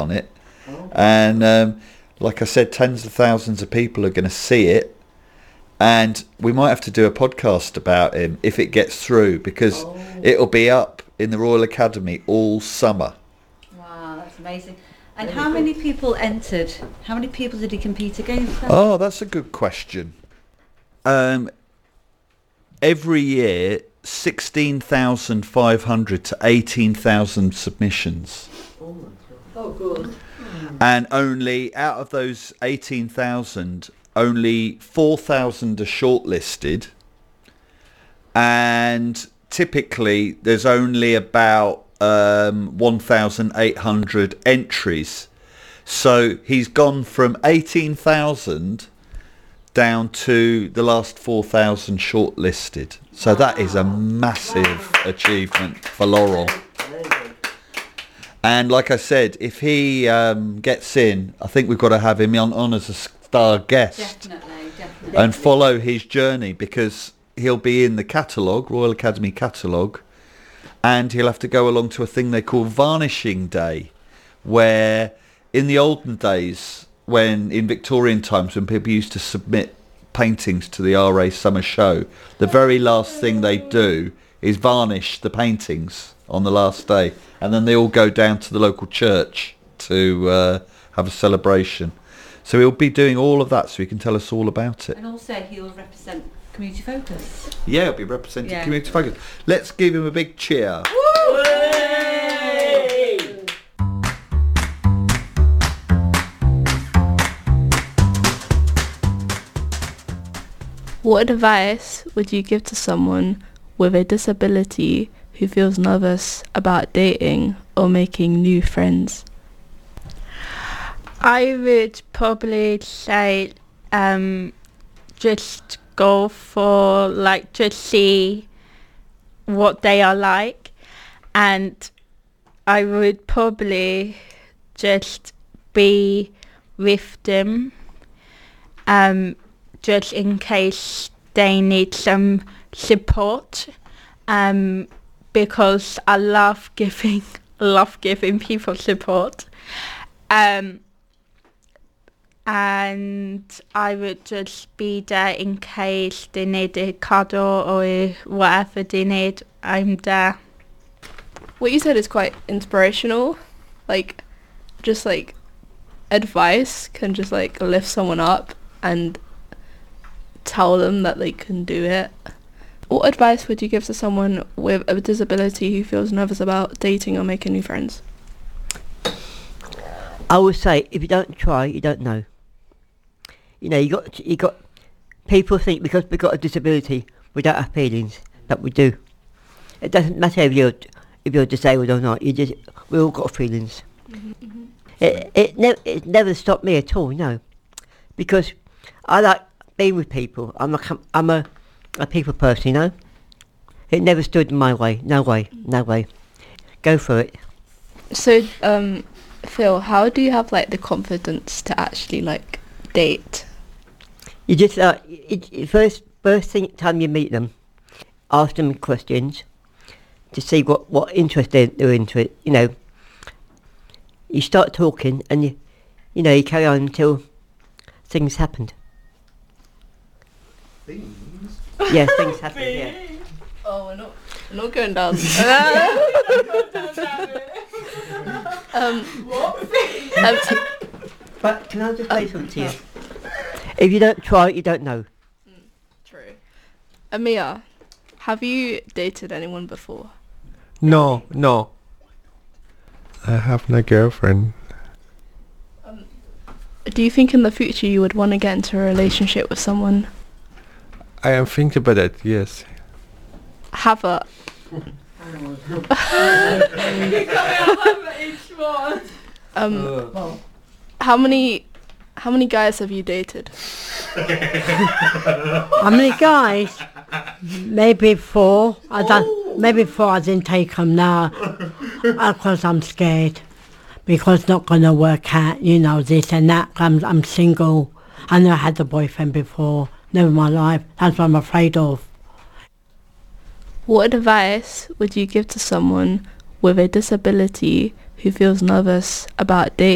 on it. And like I said, tens of thousands of people are going to see it. And we might have to do a podcast about him if it gets through, because it'll be up in the Royal Academy all summer. Wow, that's amazing. And how many people entered? How many people did he compete against? Oh, that's a good question. Every year, 16,500 to 18,000 submissions. Oh, good. And only, out of those 18,000, only 4,000 are shortlisted. And typically, there's only about 1,800 entries. So he's gone from 18,000 down to the last 4,000 shortlisted. So that is a massive achievement for Laurel. And like I said, if he gets in, I think we've got to have him on as a star guest. Definitely. And follow his journey, because he'll be in the catalogue, Royal Academy catalogue, and he'll have to go along to a thing they call Varnishing Day, where in the olden days, when in Victorian times, when people used to submit paintings to the RA Summer Show, the very last thing they do is varnish the paintings on the last day, and then they all go down to the local church to have a celebration. So he'll be doing all of that, so he can tell us all about it. And also he'll represent Community Focus. Yeah, he'll be representing Community Focus. Let's give him a big cheer. What advice would you give to someone with a disability who feels nervous about dating or making new friends? I would probably say just go for, like, just see what they are like, and I would probably just be with them just in case they need some support, because I love giving people support, and I would just be there in case they need a cuddle or whatever they need. I'm there. What you said is quite inspirational. Like, just like advice can just like lift someone up and tell them that they can do it. What advice would you give to someone with a disability who feels nervous about dating or making new friends? I would say, if you don't try, you don't know. You know, you got people think because we've got a disability, we don't have feelings, but we do. It doesn't matter if you're disabled or not. We all got feelings. Mm-hmm. It never stopped me at all, no, because I like being with people. I'm a people person, you know. It never stood in my way. No way. Go for it. So, Phil, how do you have like the confidence to actually like date? You just first time you meet them, ask them questions to see what interest they're into it. You know, you start talking and you carry on until things happened. Things? Yeah, things happen. Yeah. Oh, we're not going down. But can I just say something to you? If you don't try it, you don't know. True. Amia, have you dated anyone before? No. I have no girlfriend. Do you think in the future you would want to get into a relationship with someone? I am thinking about it, yes. Have a... How many guys have you dated? How many guys? Maybe 4. Maybe 4. I didn't take them now because I'm scared, because it's not gonna work out. You know, this and that. I'm single. I never had a boyfriend before. Never in my life. That's what I'm afraid of. What advice would you give to someone with a disability who feels nervous about dating?